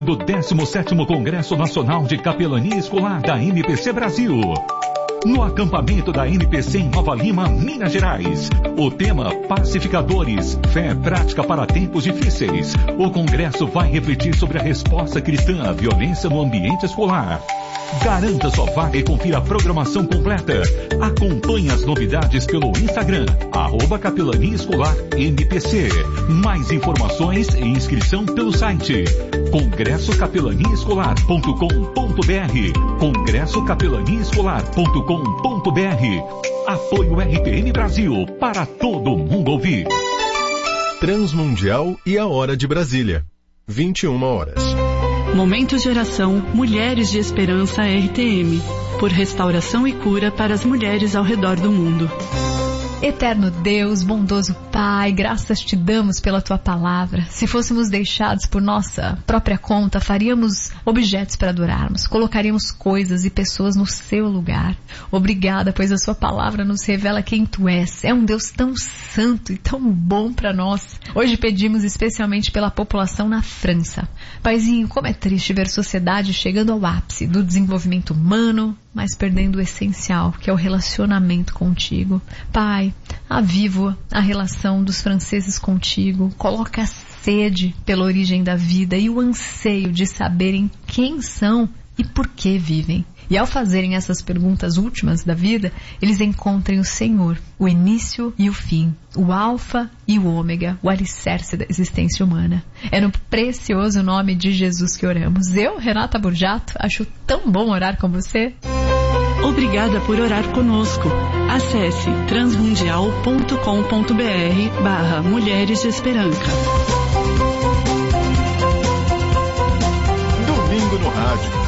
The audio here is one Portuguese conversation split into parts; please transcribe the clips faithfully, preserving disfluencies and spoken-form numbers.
Do décimo sétimo Congresso Nacional de Capelania Escolar da M P C Brasil. No acampamento da M P C em Nova Lima, Minas Gerais. O tema Pacificadores, fé prática para tempos difíceis. O congresso vai refletir sobre a resposta cristã à violência no ambiente escolar. Garanta sua vaga e confira a programação completa. Acompanhe as novidades pelo Instagram, arroba Capelania Escolar M P C. Mais informações e inscrição pelo site congresso capelania escolar ponto com ponto br. congresso capelania escolar ponto com ponto br. Apoio R T M Brasil, para todo mundo ouvir. Transmundial e a Hora de Brasília. vinte e uma horas. Momentos de oração, Mulheres de Esperança R T M, por restauração e cura para as mulheres ao redor do mundo. Eterno Deus, bondoso Pai, graças te damos pela tua palavra. Se fôssemos deixados por nossa própria conta, faríamos objetos para adorarmos, colocaríamos coisas e pessoas no seu lugar. Obrigada, pois a sua palavra nos revela quem tu és. É um Deus tão santo e tão bom para nós. Hoje pedimos especialmente pela população na França. Paizinho, como é triste ver a sociedade chegando ao ápice do desenvolvimento humano, mas perdendo o essencial, que é o relacionamento contigo. Pai, aviva a relação dos franceses contigo, coloca a sede pela origem da vida e o anseio de saberem quem são e por que vivem. E ao fazerem essas perguntas últimas da vida, eles encontrem o Senhor, o início e o fim, o alfa e o ômega, o alicerce da existência humana. É no precioso nome de Jesus que oramos. Eu, Renata Burjato, acho tão bom orar com você. Obrigada por orar conosco. Acesse transmundial ponto com ponto br barra Mulheres de Esperança. Domingo no rádio.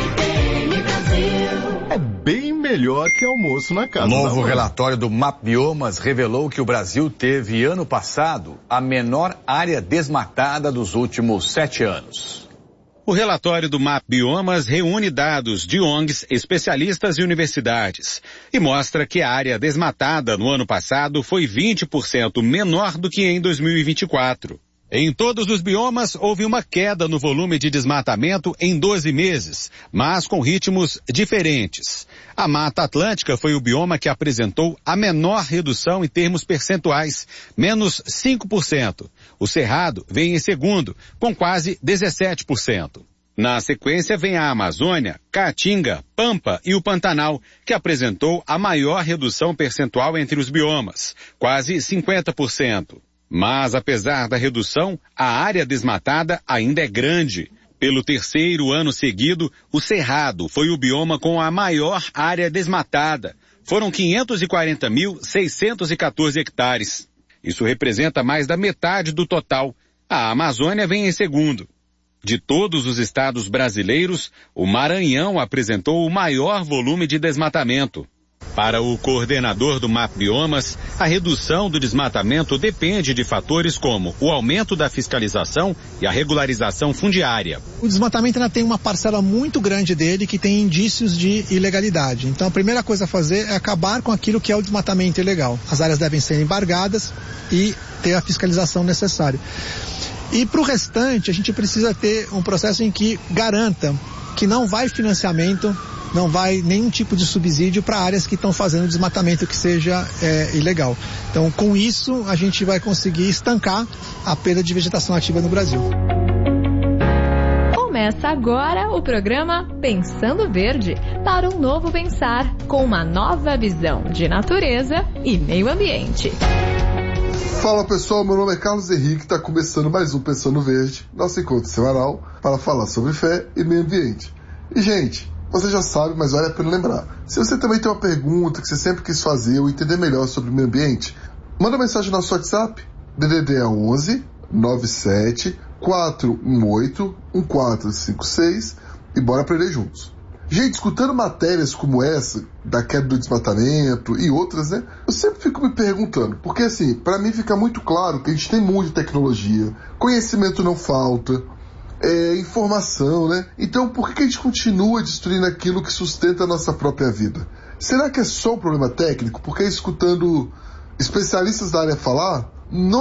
É bem melhor que almoço na casa. Novo relatório do MapBiomas revelou que o Brasil teve, ano passado, a menor área desmatada dos últimos sete anos. O relatório do MapBiomas reúne dados de O N Gs, especialistas e universidades e mostra que a área desmatada no ano passado foi vinte por cento menor do que em dois mil e vinte e quatro. Em todos os biomas, houve uma queda no volume de desmatamento em doze meses, mas com ritmos diferentes. A Mata Atlântica foi o bioma que apresentou a menor redução em termos percentuais, menos cinco por cento. O Cerrado vem em segundo, com quase dezessete por cento. Na sequência vem a Amazônia, Caatinga, Pampa e o Pantanal, que apresentou a maior redução percentual entre os biomas, quase cinquenta por cento. Mas, apesar da redução, a área desmatada ainda é grande. Pelo terceiro ano seguido, o Cerrado foi o bioma com a maior área desmatada. Foram quinhentos e quarenta mil, seiscentos e quatorze hectares. Isso representa mais da metade do total. A Amazônia vem em segundo. De todos os estados brasileiros, o Maranhão apresentou o maior volume de desmatamento. Para o coordenador do MapBiomas, a redução do desmatamento depende de fatores como o aumento da fiscalização e a regularização fundiária. O desmatamento ainda tem uma parcela muito grande dele que tem indícios de ilegalidade. Então a primeira coisa a fazer é acabar com aquilo que é o desmatamento ilegal. As áreas devem ser embargadas e ter a fiscalização necessária. E para o restante, a gente precisa ter um processo em que garanta que não vai financiamento, não vai nenhum tipo de subsídio para áreas que estão fazendo desmatamento que seja é, ilegal. Então, com isso, a gente vai conseguir estancar a perda de vegetação ativa no Brasil. Começa agora o programa Pensando Verde, para um novo pensar, com uma nova visão de natureza e meio ambiente. Fala pessoal, meu nome é Carlos Henrique, está começando mais um Pensando Verde, nosso encontro semanal para falar sobre fé e meio ambiente. E gente, você já sabe, mas vale a pena lembrar. Se você também tem uma pergunta que você sempre quis fazer ou entender melhor sobre o meio ambiente, manda mensagem no nosso WhatsApp, D D D é onze, nove sete, quatro um oito, um quatro cinco seis e bora aprender juntos. Gente, escutando matérias como essa, da queda do desmatamento e outras, né, eu sempre fico me perguntando, porque assim, para mim fica muito claro que a gente tem muita tecnologia, conhecimento não falta, É, informação, né? Então, por que a gente continua destruindo aquilo que sustenta a nossa própria vida? Será que é só um problema técnico? Porque escutando especialistas da área falar, não é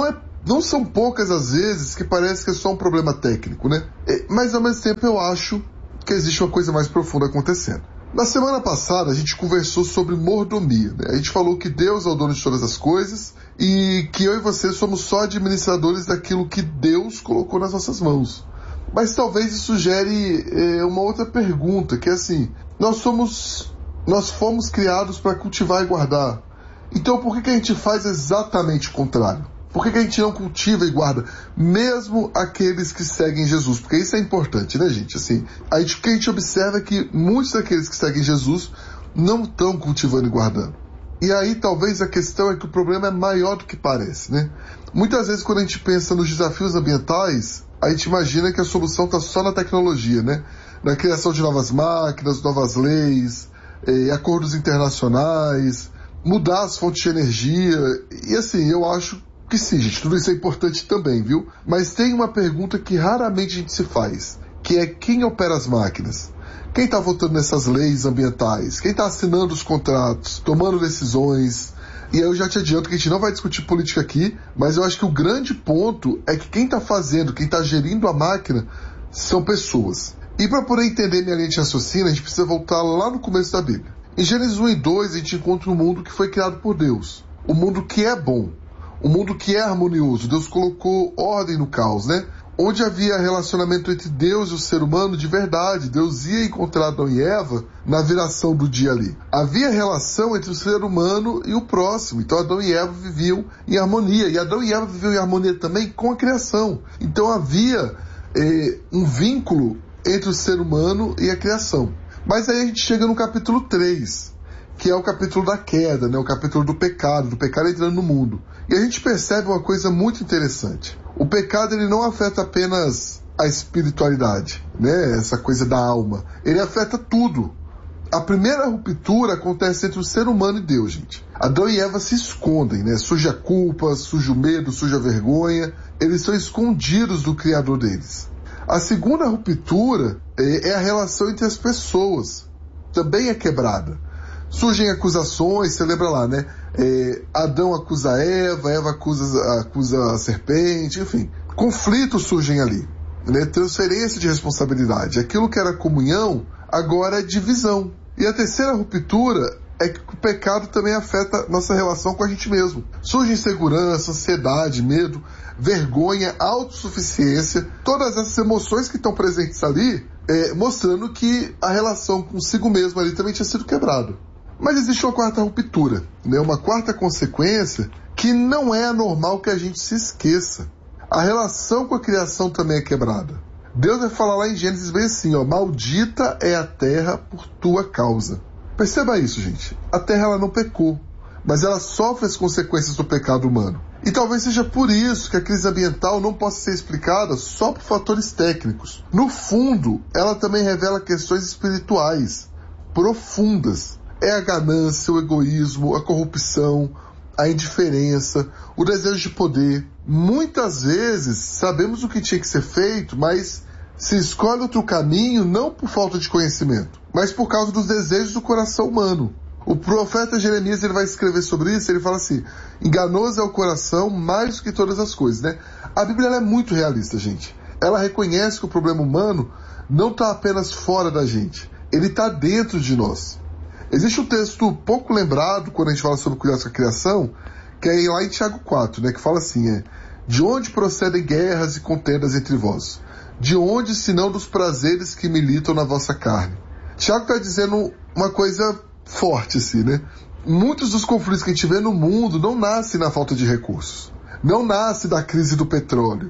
não são poucas as vezes que parece que é só um problema técnico, né? É, mas ao mesmo tempo eu acho que existe uma coisa mais profunda acontecendo. Na semana passada a gente conversou sobre mordomia, né? A gente falou que Deus é o dono de todas as coisas e que eu e você somos só administradores daquilo que Deus colocou nas nossas mãos. Mas talvez isso gere é, uma outra pergunta, que é assim, nós somos, nós fomos criados para cultivar e guardar. Então por que, que a gente faz exatamente o contrário? Por que, que a gente não cultiva e guarda, mesmo aqueles que seguem Jesus? Porque isso é importante, né, gente? Assim, a gente, o que a gente observa é que muitos daqueles que seguem Jesus não estão cultivando e guardando. E aí talvez a questão é que o problema é maior do que parece, né? Muitas vezes quando a gente pensa nos desafios ambientais, a gente imagina que a solução está só na tecnologia, né? Na criação de novas máquinas, novas leis, eh, acordos internacionais, mudar as fontes de energia. E assim, eu acho que sim, gente, tudo isso é importante também, viu? Mas tem uma pergunta que raramente a gente se faz, que é quem opera as máquinas? Quem está votando nessas leis ambientais? Quem está assinando os contratos, tomando decisões? E aí eu já te adianto que a gente não vai discutir política aqui, mas eu acho que o grande ponto é que quem está fazendo, quem está gerindo a máquina, são pessoas. E para poder entender minha linha de raciocínio, a gente precisa voltar lá no começo da Bíblia. Em Gênesis um e dois, a gente encontra um mundo que foi criado por Deus. Um mundo que é bom. Um mundo que é harmonioso. Deus colocou ordem no caos, né? Onde havia relacionamento entre Deus e o ser humano de verdade. Deus ia encontrar Adão e Eva na viração do dia ali. Havia relação entre o ser humano e o próximo. Então Adão e Eva viviam em harmonia. E Adão e Eva viviam em harmonia também com a criação. Então havia eh, um vínculo entre o ser humano e a criação. Mas aí a gente chega no capítulo três, que é o capítulo da queda, né? O capítulo do pecado, do pecado entrando no mundo. E a gente percebe uma coisa muito interessante. O pecado ele não afeta apenas a espiritualidade, né? Essa coisa da alma. Ele afeta tudo. A primeira ruptura acontece entre o ser humano e Deus, gente. Adão e Eva se escondem, né? Surge a culpa, surge o medo, surge a vergonha. Eles são escondidos do Criador deles. A segunda ruptura é a relação entre as pessoas. Também é quebrada. Surgem acusações, você lembra lá, né? É, Adão acusa Eva, Eva acusa, acusa a serpente, enfim. Conflitos surgem ali, né? Transferência de responsabilidade. Aquilo que era comunhão, agora é divisão. E a terceira ruptura é que o pecado também afeta nossa relação com a gente mesmo. Surge insegurança, ansiedade, medo, vergonha, autossuficiência, todas essas emoções que estão presentes ali, é, mostrando que a relação consigo mesmo ali também tinha sido quebrada. Mas existe uma quarta ruptura, né? Uma quarta consequência que não é anormal que a gente se esqueça. A relação com a criação também é quebrada. Deus vai falar lá em Gênesis bem assim, ó, maldita é a terra por tua causa. Perceba isso, gente. A terra ela não pecou, mas ela sofre as consequências do pecado humano. E talvez seja por isso que a crise ambiental não possa ser explicada só por fatores técnicos. No fundo, ela também revela questões espirituais profundas. É a ganância, o egoísmo, a corrupção, a indiferença, o desejo de poder. Muitas vezes sabemos o que tinha que ser feito, mas se escolhe outro caminho não por falta de conhecimento, mas por causa dos desejos do coração humano. O profeta Jeremias ele vai escrever sobre isso, ele fala assim, enganoso é o coração mais do que todas as coisas, né? A Bíblia ela é muito realista, gente. Ela reconhece que o problema humano não está apenas fora da gente, ele está dentro de nós. Existe um texto pouco lembrado quando a gente fala sobre cuidar da criação, que é lá em Tiago quatro, né, que fala assim, é, de onde procedem guerras e contendas entre vós? De onde, senão dos prazeres que militam na vossa carne? Tiago está dizendo uma coisa forte, assim, né? Muitos dos conflitos que a gente vê no mundo não nascem na falta de recursos. Não nasce da crise do petróleo.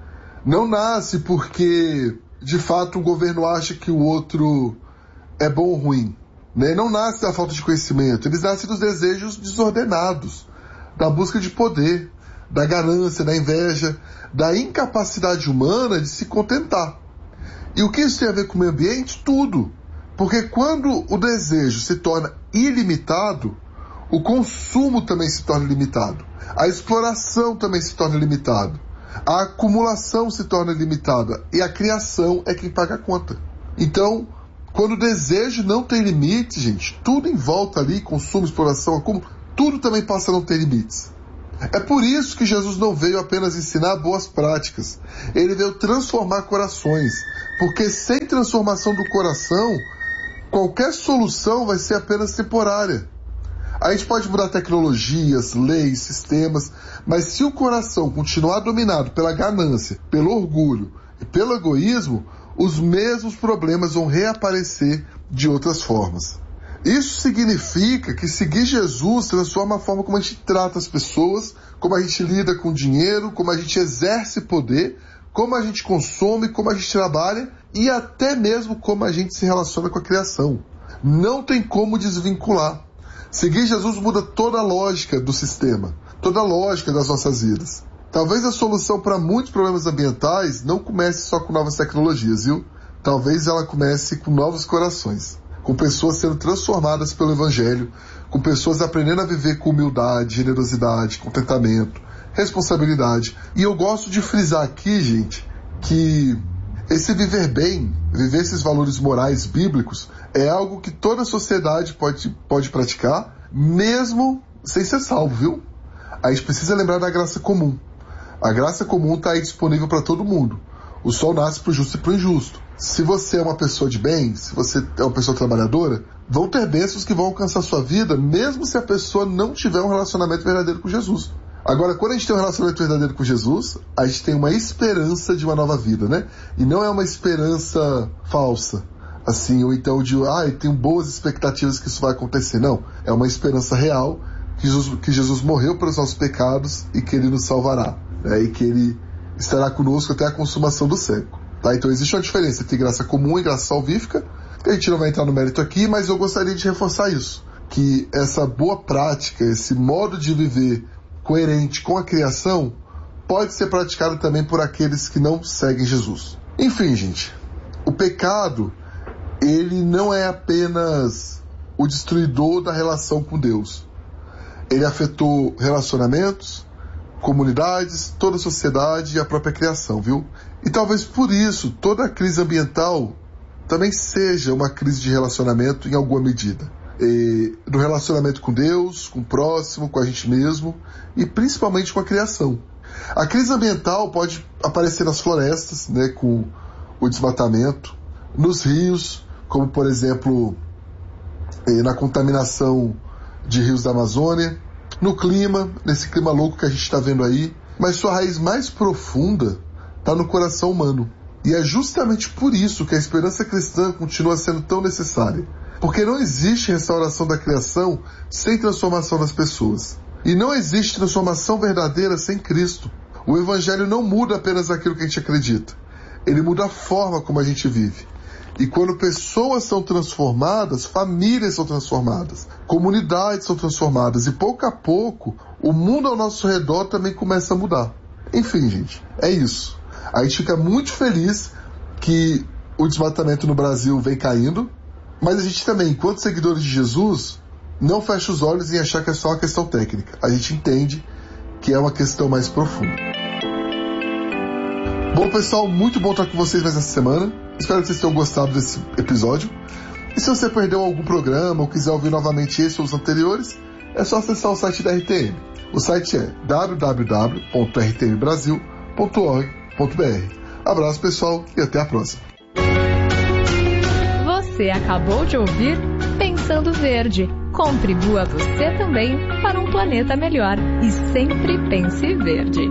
Não nasce porque, de fato, o governo acha que o outro é bom ou ruim. Né? Não nasce da falta de conhecimento, eles nascem dos desejos desordenados, da busca de poder, da ganância, da inveja, da incapacidade humana de se contentar. E o que isso tem a ver com o meio ambiente? Tudo. Porque quando o desejo se torna ilimitado, o consumo também se torna limitado, a exploração também se torna limitada, a acumulação se torna limitada e a criação é quem paga a conta. Então, quando o desejo não tem limites, gente, tudo em volta ali, consumo, exploração, acúmulo, tudo também passa a não ter limites. É por isso que Jesus não veio apenas ensinar boas práticas. Ele veio transformar corações. Porque sem transformação do coração, qualquer solução vai ser apenas temporária. A gente pode mudar tecnologias, leis, sistemas, mas se o coração continuar dominado pela ganância, pelo orgulho e pelo egoísmo, os mesmos problemas vão reaparecer de outras formas. Isso significa que seguir Jesus transforma a forma como a gente trata as pessoas, como a gente lida com dinheiro, como a gente exerce poder, como a gente consome, como a gente trabalha e até mesmo como a gente se relaciona com a criação. Não tem como desvincular. Seguir Jesus muda toda a lógica do sistema, toda a lógica das nossas vidas. Talvez a solução para muitos problemas ambientais não comece só com novas tecnologias, viu? Talvez ela comece com novos corações, com pessoas sendo transformadas pelo Evangelho, com pessoas aprendendo a viver com humildade, generosidade, contentamento, responsabilidade. E eu gosto de frisar aqui, gente, que esse viver bem, viver esses valores morais bíblicos, é algo que toda a sociedade pode, pode praticar, mesmo sem ser salvo, viu? A gente precisa lembrar da graça comum. A graça comum está aí disponível para todo mundo. O sol nasce para o justo e para o injusto. Se você é uma pessoa de bem, se você é uma pessoa trabalhadora, vão ter bênçãos que vão alcançar a sua vida, mesmo se a pessoa não tiver um relacionamento verdadeiro com Jesus. Agora, quando a gente tem um relacionamento verdadeiro com Jesus, a gente tem uma esperança de uma nova vida, né? E não é uma esperança falsa, assim, ou então de, ah, eu tenho boas expectativas que isso vai acontecer. Não, é uma esperança real que Jesus, que Jesus morreu pelos nossos pecados e que Ele nos salvará, né? E que Ele estará conosco até a consumação do século. Tá? Então existe uma diferença entre graça comum e graça salvífica, que a gente não vai entrar no mérito aqui, mas eu gostaria de reforçar isso, que essa boa prática, esse modo de viver coerente com a criação, pode ser praticado também por aqueles que não seguem Jesus. Enfim, gente, o pecado, ele não é apenas o destruidor da relação com Deus. Ele afetou relacionamentos, comunidades, toda a sociedade e a própria criação, viu? E talvez por isso toda a crise ambiental também seja uma crise de relacionamento em alguma medida. E, do relacionamento com Deus, com o próximo, com a gente mesmo e principalmente com a criação. A crise ambiental pode aparecer nas florestas, né, com o desmatamento, nos rios, como por exemplo na contaminação de rios da Amazônia, no clima, nesse clima louco que a gente está vendo aí, mas sua raiz mais profunda está no coração humano. E é justamente por isso que a esperança cristã continua sendo tão necessária. Porque não existe restauração da criação sem transformação das pessoas. E não existe transformação verdadeira sem Cristo. O Evangelho não muda apenas aquilo que a gente acredita. Ele muda a forma como a gente vive. E quando pessoas são transformadas, famílias são transformadas, comunidades são transformadas. E pouco a pouco, o mundo ao nosso redor também começa a mudar. Enfim, gente, é isso. A gente fica muito feliz que o desmatamento no Brasil vem caindo. Mas a gente também, enquanto seguidores de Jesus, não fecha os olhos em achar que é só uma questão técnica. A gente entende que é uma questão mais profunda. Bom, pessoal, muito bom estar com vocês mais essa semana. Espero que vocês tenham gostado desse episódio. E se você perdeu algum programa ou quiser ouvir novamente esse ou os anteriores, é só acessar o site da R T M. O site é w w w ponto r t m brasil ponto org ponto b r. Abraço, pessoal, e até a próxima. Você acabou de ouvir Pensando Verde. Contribua você também para um planeta melhor e sempre pense verde.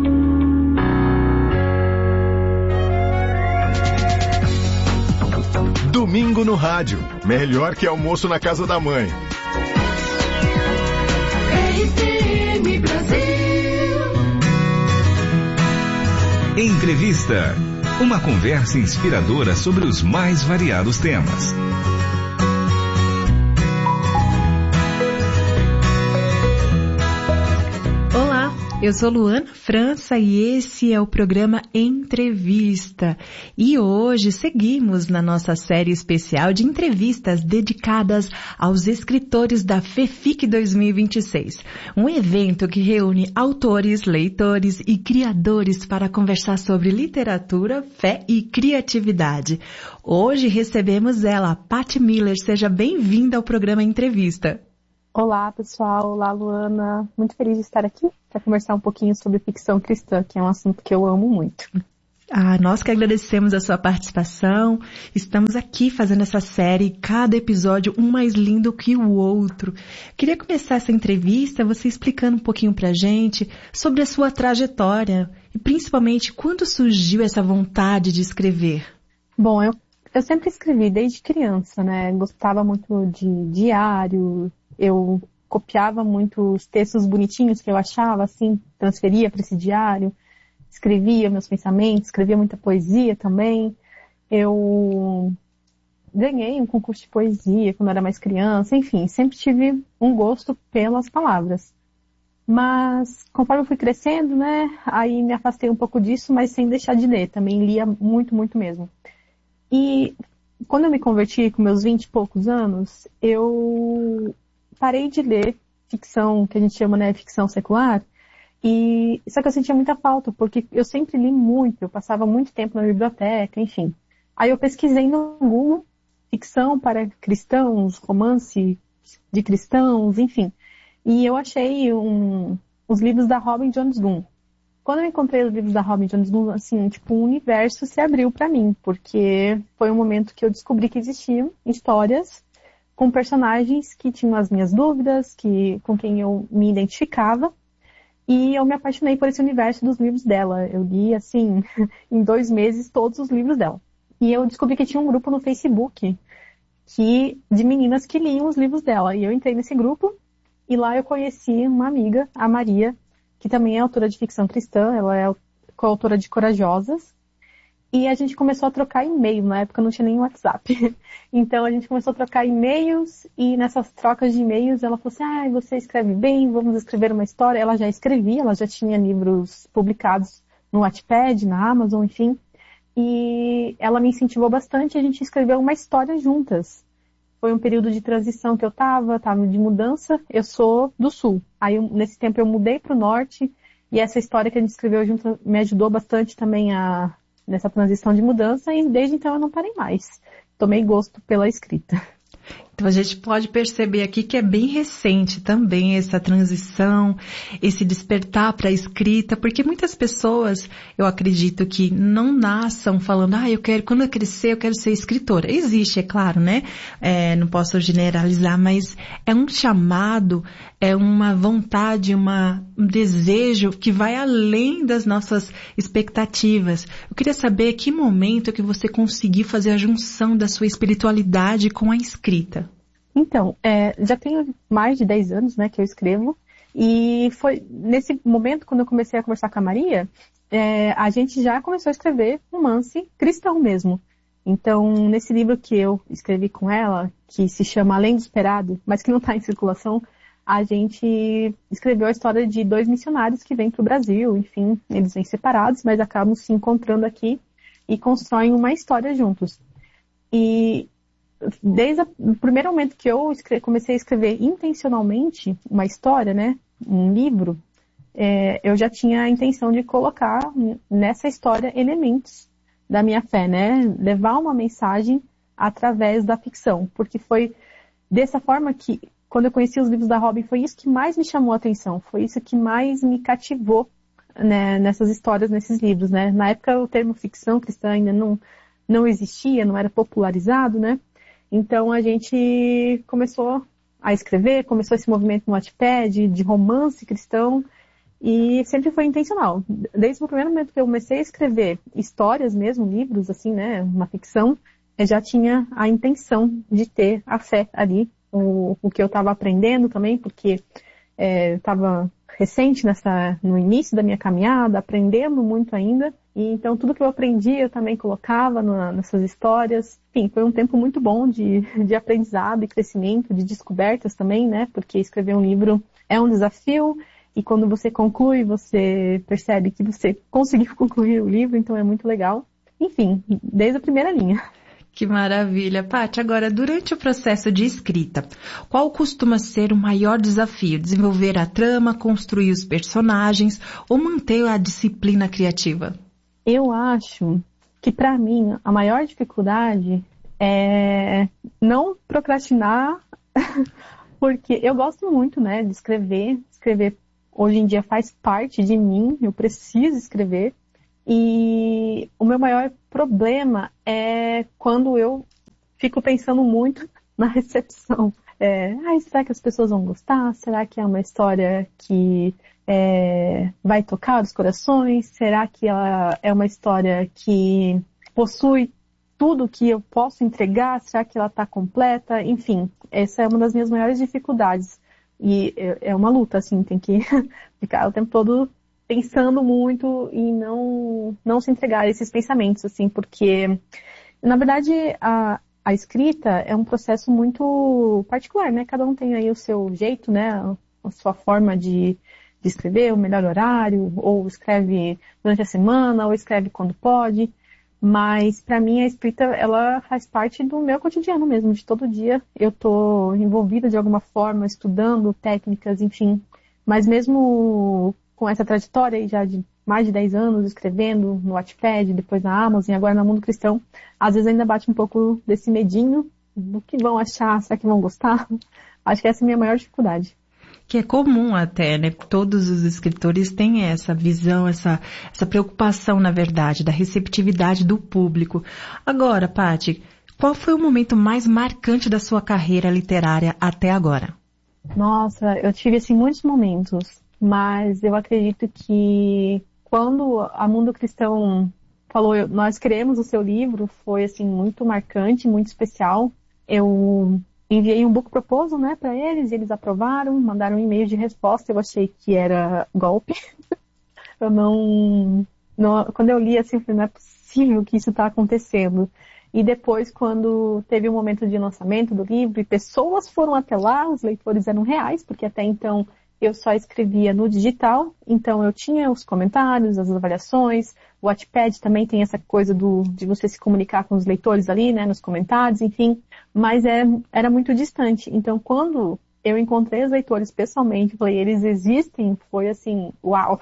Domingo no rádio. Melhor que almoço na casa da mãe. R T M Brasil. Entrevista. Uma conversa inspiradora sobre os mais variados temas. Eu sou Luana França e esse é o programa Entrevista. E hoje seguimos na nossa série especial de entrevistas dedicadas aos escritores da FEFIC dois mil e vinte e seis. Um evento que reúne autores, leitores e criadores para conversar sobre literatura, fé e criatividade. Hoje recebemos ela, Paty Miller. Seja bem-vinda ao programa Entrevista. Olá, pessoal. Olá, Luana. Muito feliz de estar aqui para conversar um pouquinho sobre ficção cristã, que é um assunto que eu amo muito. Ah, nós que agradecemos a sua participação. Estamos aqui fazendo essa série, cada episódio um mais lindo que o outro. Queria começar essa entrevista você explicando um pouquinho pra gente sobre a sua trajetória e principalmente quando surgiu essa vontade de escrever. Bom, eu, eu sempre escrevi desde criança, né? Gostava muito de diário, eu copiava muito os textos bonitinhos que eu achava, assim, transferia para esse diário. Escrevia meus pensamentos, escrevia muita poesia também. Eu ganhei um concurso de poesia quando eu era mais criança. Enfim, sempre tive um gosto pelas palavras. Mas, conforme eu fui crescendo, né, aí me afastei um pouco disso, mas sem deixar de ler. Também lia muito, muito mesmo. E quando eu me converti com meus vinte e poucos anos, eu parei de ler ficção, que a gente chama, né, ficção secular. E só que eu sentia muita falta, porque eu sempre li muito, eu passava muito tempo na biblioteca, enfim. Aí eu pesquisei no Google ficção para cristãos, romance de cristãos, enfim. E eu achei um, os livros da Robin Jones Gunn. Quando eu encontrei os livros da Robin Jones Gunn, assim, tipo, um universo se abriu para mim, porque foi um momento que eu descobri que existiam histórias com personagens que tinham as minhas dúvidas, que, com quem eu me identificava. E eu me apaixonei por esse universo dos livros dela. Eu li, assim, em dois meses, todos os livros dela. E eu descobri que tinha um grupo no Facebook que, de meninas que liam os livros dela. E eu entrei nesse grupo e lá eu conheci uma amiga, a Maria, que também é autora de ficção cristã. Ela é coautora de Corajosas. E a gente começou a trocar e-mail. Na época não tinha nem WhatsApp. Então a gente começou a trocar e-mails e nessas trocas de e-mails ela falou assim, ah, você escreve bem, vamos escrever uma história. Ela já escrevia, ela já tinha livros publicados no Wattpad, na Amazon, enfim. E ela me incentivou bastante e a gente escreveu uma história juntas. Foi um período de transição que eu tava, tava de mudança. Eu sou do Sul. Aí eu, nesse tempo eu mudei pro Norte e essa história que a gente escreveu junto me ajudou bastante também a... nessa transição de mudança, e desde então eu não parei mais. Tomei gosto pela escrita. Então a gente pode perceber aqui que é bem recente também essa transição, esse despertar para a escrita, porque muitas pessoas, eu acredito que não nasçam falando, ah, eu quero, quando eu crescer, eu quero ser escritora. Existe, é claro, né? É, não posso generalizar, mas é um chamado, é uma vontade, uma, um desejo que vai além das nossas expectativas. Eu queria saber que momento que você conseguiu fazer a junção da sua espiritualidade com a escrita. Então, é, já tenho mais de dez anos, né, que eu escrevo, e foi nesse momento, quando eu comecei a conversar com a Maria, é, a gente já começou a escrever romance cristão mesmo. Então, nesse livro que eu escrevi com ela, que se chama Além do Esperado, mas que não está em circulação, a gente escreveu a história de dois missionários que vêm para o Brasil, enfim, eles vêm separados, mas acabam se encontrando aqui e constroem uma história juntos. E desde o primeiro momento que eu escre- comecei a escrever intencionalmente uma história, né, um livro, é, eu já tinha a intenção de colocar nessa história elementos da minha fé, né, levar uma mensagem através da ficção, porque foi dessa forma que, quando eu conheci os livros da Robin, foi isso que mais me chamou a atenção, foi isso que mais me cativou, né, nessas histórias, nesses livros, né. Na época o termo ficção cristã ainda não, não existia, não era popularizado, né. Então a gente começou a escrever, começou esse movimento no Wattpad de romance cristão e sempre foi intencional. Desde o primeiro momento que eu comecei a escrever histórias mesmo, livros assim, né, uma ficção, eu já tinha a intenção de ter a fé ali, o, o que eu estava aprendendo também, porque é, eu estava recente nessa, no início da minha caminhada, aprendendo muito ainda. E então tudo que eu aprendi eu também colocava no, nessas histórias. Enfim, foi um tempo muito bom de, de aprendizado e crescimento, de descobertas também, né? Porque escrever um livro é um desafio e quando você conclui, você percebe que você conseguiu concluir o livro, então é muito legal. Enfim, desde a primeira linha. Que maravilha. Paty, agora, durante o processo de escrita, qual costuma ser o maior desafio? Desenvolver a trama, construir os personagens ou manter a disciplina criativa? Eu acho que, para mim, a maior dificuldade é não procrastinar Porque eu gosto muito, né, de escrever. Escrever hoje em dia faz parte de mim, eu preciso escrever. E o meu maior problema é quando eu fico pensando muito na recepção. É, ah, será que as pessoas vão gostar? Será que é uma história que é, vai tocar os corações? Será que ela é uma história que possui tudo que eu posso entregar? Será que ela está completa? Enfim, essa é uma das minhas maiores dificuldades. E é uma luta, assim, tem que ficar o tempo todo pensando muito e não, não se entregar a esses pensamentos, assim, porque, na verdade, a, a escrita é um processo muito particular, né? Cada um tem aí o seu jeito, né? A sua forma de, de escrever, o melhor horário, ou escreve durante a semana, ou escreve quando pode. Mas, para mim, a escrita, ela faz parte do meu cotidiano mesmo, de todo dia. Eu tô envolvida de alguma forma, estudando técnicas, enfim. Mas mesmo com essa trajetória aí já de mais de dez anos, escrevendo no Wattpad, depois na Amazon e agora no Mundo Cristão, às vezes ainda bate um pouco desse medinho do que vão achar, será que vão gostar? Acho que essa é a minha maior dificuldade. Que é comum até, né? Todos os escritores têm essa visão, essa, essa preocupação, na verdade, da receptividade do público. Agora, Paty, qual foi o momento mais marcante da sua carreira literária até agora? Nossa, eu tive, assim, muitos momentos, mas eu acredito que quando a Mundo Cristão falou, nós queremos o seu livro, foi, assim, muito marcante, muito especial. Eu enviei um book proposal, né, para eles, e eles aprovaram, mandaram um e-mail de resposta, eu achei que era golpe. eu não, não... Quando eu li, assim, eu falei, não é possível que isso está acontecendo. E depois, quando teve o um momento de lançamento do livro, e pessoas foram até lá, os leitores eram reais, porque até então eu só escrevia no digital, então eu tinha os comentários, as avaliações, o Wattpad também tem essa coisa do, de você se comunicar com os leitores ali, né, nos comentários, enfim, mas é, era muito distante. Então, quando eu encontrei os leitores pessoalmente, falei, eles existem, foi assim, uau!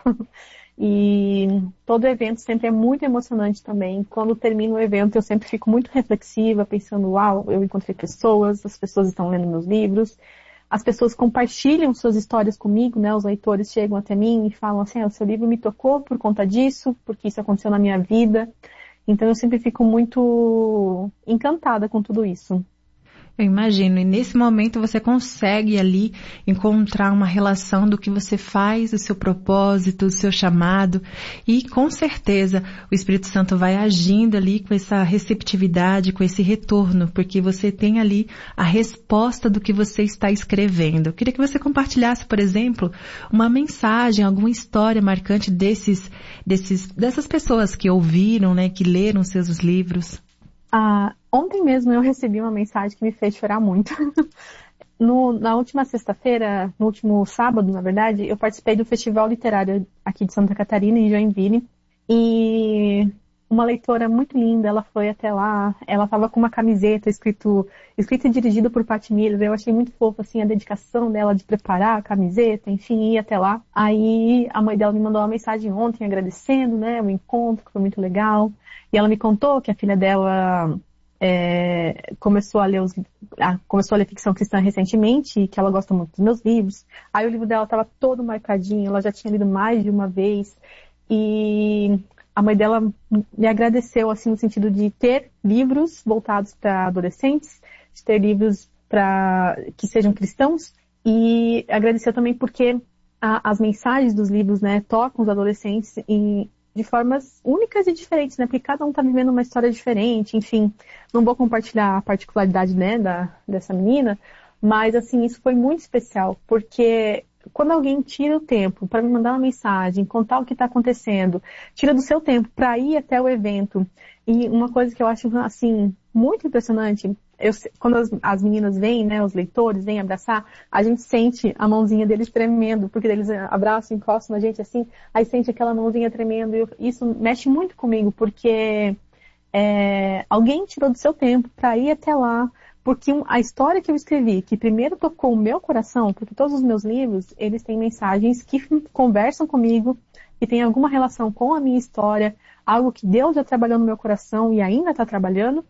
E todo evento sempre é muito emocionante também. Quando termina o evento, eu sempre fico muito reflexiva, pensando, uau, eu encontrei pessoas, as pessoas estão lendo meus livros. As pessoas compartilham suas histórias comigo, né? Os leitores chegam até mim e falam assim, ah, o seu livro me tocou por conta disso, porque isso aconteceu na minha vida. Então eu sempre fico muito encantada com tudo isso. Eu imagino, e nesse momento você consegue ali encontrar uma relação do que você faz, o seu propósito, o seu chamado, e com certeza o Espírito Santo vai agindo ali com essa receptividade, com esse retorno, porque você tem ali a resposta do que você está escrevendo. Eu queria que você compartilhasse, por exemplo, uma mensagem, alguma história marcante desses, desses, dessas pessoas que ouviram, né, que leram seus livros. Ah, ontem mesmo eu recebi uma mensagem que me fez chorar muito. no, na última sexta-feira, no último sábado, na verdade, eu participei do Festival Literário aqui de Santa Catarina, em Joinville, e uma leitora muito linda, ela foi até lá, ela estava com uma camiseta escrito, escrito e dirigido por Paty Miller. Eu achei muito fofo, assim, a dedicação dela de preparar a camiseta, enfim, ir até lá. Aí a mãe dela me mandou uma mensagem ontem agradecendo, né, o encontro, que foi muito legal. E ela me contou que a filha dela é, começou a ler os, ah, começou a ler ficção cristã recentemente e que ela gosta muito dos meus livros. Aí o livro dela estava todo marcadinho, ela já tinha lido mais de uma vez. E a mãe dela me agradeceu, assim, no sentido de ter livros voltados para adolescentes, de ter livros para que sejam cristãos. E agradeceu também porque a, as mensagens dos livros, né, tocam os adolescentes em de formas únicas e diferentes, né? Porque cada um tá vivendo uma história diferente, enfim. Não vou compartilhar a particularidade, né, da, dessa menina, mas, assim, isso foi muito especial, porque quando alguém tira o tempo para me mandar uma mensagem, contar o que está acontecendo, tira do seu tempo para ir até o evento, e uma coisa que eu acho, assim, muito impressionante, eu, quando as, as meninas vêm, né, os leitores vêm abraçar, a gente sente a mãozinha deles tremendo, porque eles abraçam, encostam na gente assim, aí sente aquela mãozinha tremendo, e eu, isso mexe muito comigo, porque é, alguém tirou do seu tempo para ir até lá, porque a história que eu escrevi, que primeiro tocou o meu coração, porque todos os meus livros, eles têm mensagens que conversam comigo, que tem alguma relação com a minha história, algo que Deus já trabalhou no meu coração e ainda está trabalhando,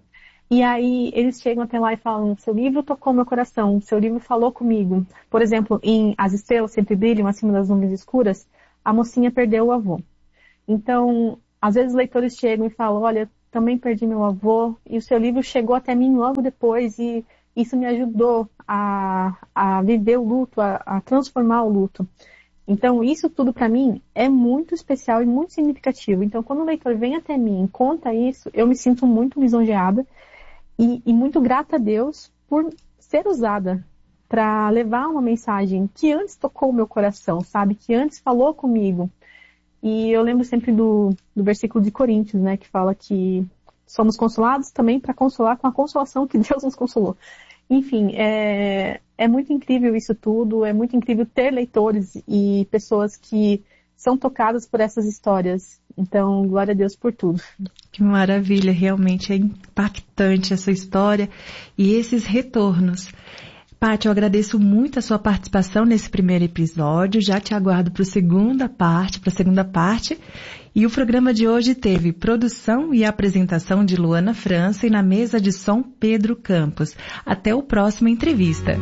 E aí eles chegam até lá e falam, seu livro tocou meu coração, seu livro falou comigo. Por exemplo, em As Estrelas Sempre Brilham Acima das Nuvens Escuras, a mocinha perdeu o avô. Então, às vezes os leitores chegam e falam, olha, também perdi meu avô, e o seu livro chegou até mim logo depois, e isso me ajudou a, a viver o luto, a, a transformar o luto. Então, isso tudo para mim é muito especial e muito significativo. Então, quando o leitor vem até mim e conta isso, eu me sinto muito lisonjeada e, e muito grata a Deus por ser usada para levar uma mensagem que antes tocou o meu coração, sabe? Que antes falou comigo. E eu lembro sempre do, do versículo de Coríntios, né? Que fala que somos consolados também para consolar com a consolação que Deus nos consolou. Enfim, é, é muito incrível isso tudo, é muito incrível ter leitores e pessoas que são tocadas por essas histórias. Então, glória a Deus por tudo. Que maravilha, realmente é impactante essa história e esses retornos. Paty, eu agradeço muito a sua participação nesse primeiro episódio, já te aguardo para a segunda parte, para a segunda parte. E o programa de hoje teve produção e apresentação de Luana França e na mesa de som Pedro Campos. Até o próximo entrevista.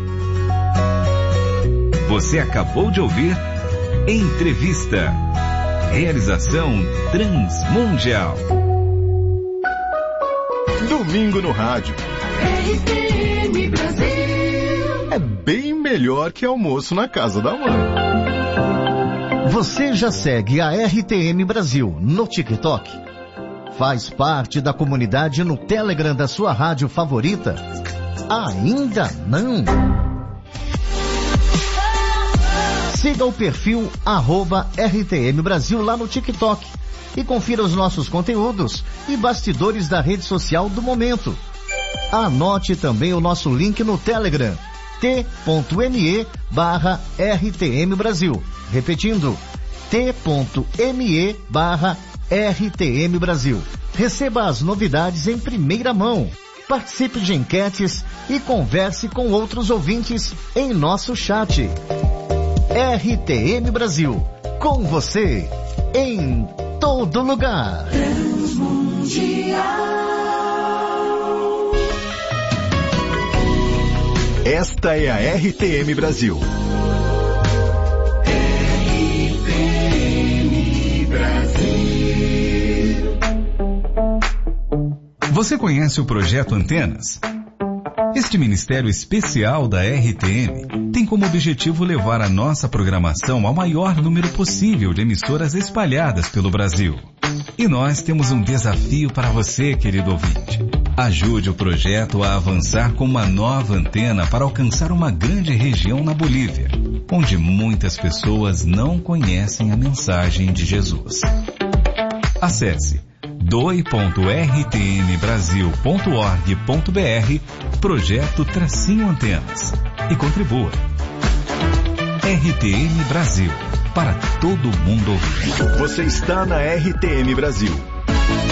Você acabou de ouvir Entrevista. Realização Transmundial. Domingo no rádio. R T M Brasil. É bem melhor que almoço na casa da mãe. Você já segue a R T M Brasil no TikTok? Faz parte da comunidade no Telegram da sua rádio favorita? Ainda não? Siga o perfil arroba R T M Brasil lá no TikTok e confira os nossos conteúdos e bastidores da rede social do momento. Anote também o nosso link no Telegram, t.me barra RTM Brasil. Repetindo, t.me barra RTM Brasil. Receba as novidades em primeira mão. Participe de enquetes e converse com outros ouvintes em nosso chat. R T M Brasil, com você, em todo lugar. Esta é a R T M Brasil. R T M Brasil. Você conhece o Projeto Antenas? Este ministério especial da R T M tem como objetivo levar a nossa programação ao maior número possível de emissoras espalhadas pelo Brasil. E nós temos um desafio para você, querido ouvinte. Ajude o projeto a avançar com uma nova antena para alcançar uma grande região na Bolívia, onde muitas pessoas não conhecem a mensagem de Jesus. Acesse doe ponto r t m brasil ponto org ponto b r Projeto Tracinho Antenas e contribua. R T M Brasil, para todo mundo ouvir. Você está na R T M Brasil.